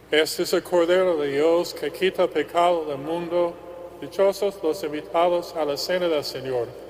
Este es el Cordero de Dios que quita el pecado del mundo. Dichosos los invitados a la cena del Señor.